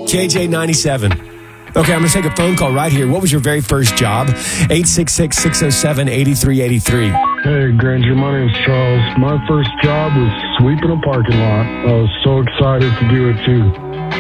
KJ97. Okay, I'm going to take a phone call right here. What was your very first job? 866-607-8383. Hey, Granger, my name's Charles. My first job was sweeping a parking lot. I was so excited to do it, too.